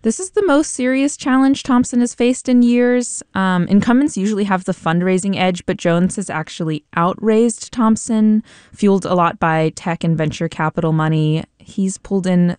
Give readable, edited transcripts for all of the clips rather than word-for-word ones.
This is the most serious challenge Thompson has faced in years. Incumbents usually have the fundraising edge, but Jones has actually outraised Thompson, fueled a lot by tech and venture capital money. He's pulled in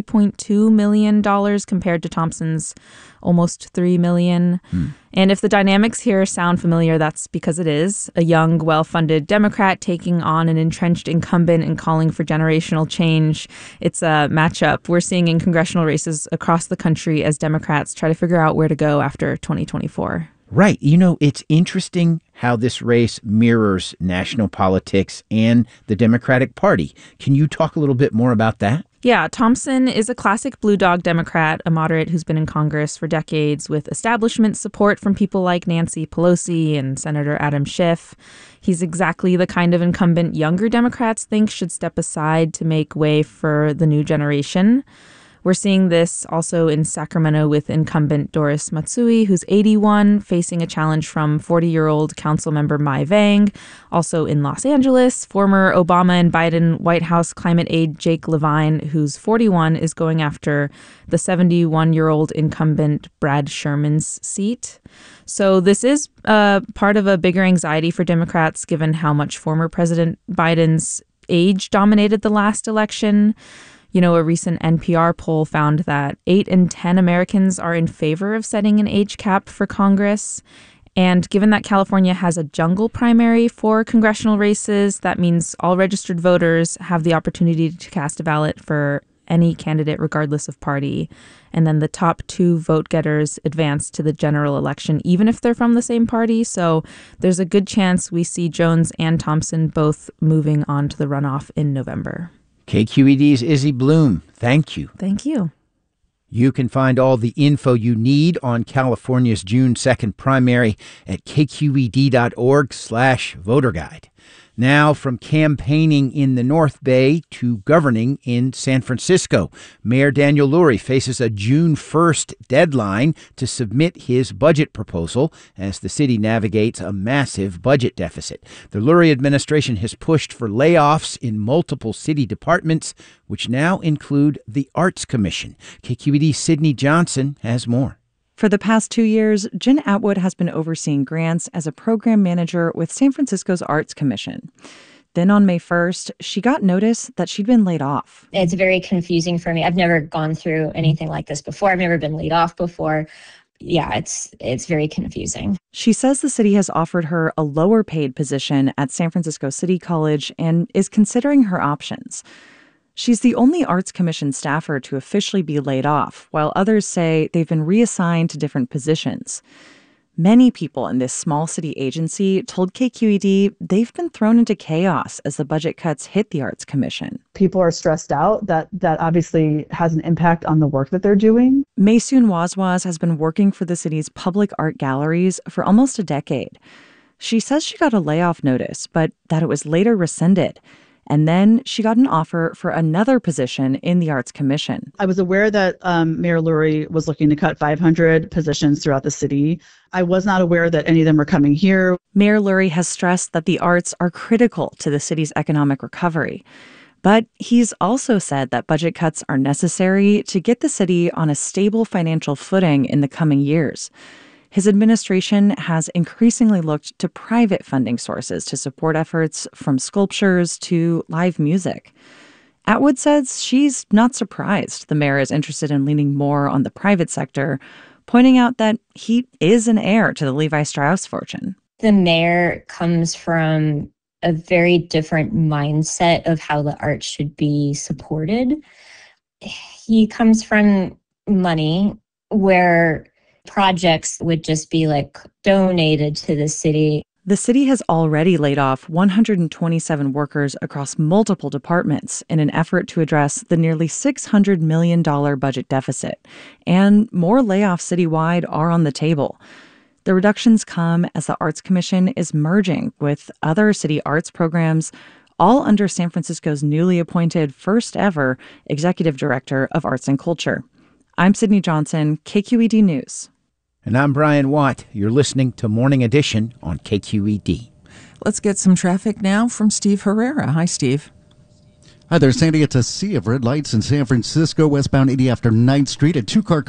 $3.2 million compared to Thompson's almost $3 million. And if the dynamics here sound familiar, that's because it is. A young, well-funded Democrat taking on an entrenched incumbent and calling for generational change. It's a matchup we're seeing in congressional races across the country as Democrats try to figure out where to go after 2024. Right. It's interesting how this race mirrors national politics and the Democratic Party. Can you talk a little bit more about that? Yeah, Thompson is a classic blue dog Democrat, a moderate who's been in Congress for decades with establishment support from people like Nancy Pelosi and Senator Adam Schiff. He's exactly the kind of incumbent younger Democrats think should step aside to make way for the new generation. We're seeing this also in Sacramento with incumbent Doris Matsui, who's 81, facing a challenge from 40-year-old Councilmember Mai Vang. Also in Los Angeles, former Obama and Biden White House climate aide Jake Levine, who's 41, is going after the 71-year-old incumbent Brad Sherman's seat. So this is part of a bigger anxiety for Democrats, given how much former President Biden's age dominated the last election. A recent NPR poll found that 8 in 10 Americans are in favor of setting an age cap for Congress. And given that California has a jungle primary for congressional races, that means all registered voters have the opportunity to cast a ballot for any candidate regardless of party. And then the top 2 vote getters advance to the general election, even if they're from the same party. So there's a good chance we see Jones and Thompson both moving on to the runoff in November. KQED's Izzy Bloom, thank you. Thank you. You can find all the info you need on California's June 2nd primary at kqed.org/voter guide. Now, from campaigning in the North Bay to governing in San Francisco, Mayor Daniel Lurie faces a June 1st deadline to submit his budget proposal as the city navigates a massive budget deficit. The Lurie administration has pushed for layoffs in multiple city departments, which now include the Arts Commission. KQED's Sydney Johnson has more. For the past 2 years, Jen Atwood has been overseeing grants as a program manager with San Francisco's Arts Commission. Then on May 1st, she got notice that she'd been laid off. It's very confusing for me. I've never gone through anything like this before. I've never been laid off before. Yeah, it's very confusing. She says the city has offered her a lower paid position at San Francisco City College and is considering her options. She's the only Arts Commission staffer to officially be laid off, while others say they've been reassigned to different positions. Many people in this small city agency told KQED they've been thrown into chaos as the budget cuts hit the Arts Commission. People are stressed out. That obviously has an impact on the work that they're doing. Maysoon Wazwaz has been working for the city's public art galleries for almost a decade. She says she got a layoff notice, but that it was later rescinded. And then she got an offer for another position in the Arts Commission. I was aware that Mayor Lurie was looking to cut 500 positions throughout the city. I was not aware that any of them were coming here. Mayor Lurie has stressed that the arts are critical to the city's economic recovery. But he's also said that budget cuts are necessary to get the city on a stable financial footing in the coming years. His administration has increasingly looked to private funding sources to support efforts from sculptures to live music. Atwood says she's not surprised the mayor is interested in leaning more on the private sector, pointing out that he is an heir to the Levi Strauss fortune. The mayor comes from a very different mindset of how the arts should be supported. He comes from money where projects would just be donated to the city. The city has already laid off 127 workers across multiple departments in an effort to address the nearly $600 million budget deficit. And more layoffs citywide are on the table. The reductions come as the Arts Commission is merging with other city arts programs, all under San Francisco's newly appointed first ever executive director of arts and culture. I'm Sydney Johnson, KQED News. And I'm Brian Watt. You're listening to Morning Edition on KQED. Let's get some traffic now from Steve Herrera. Hi, Steve. Hi there, Sandy. It's a sea of red lights in San Francisco, westbound 80 after 9th Street. A two-car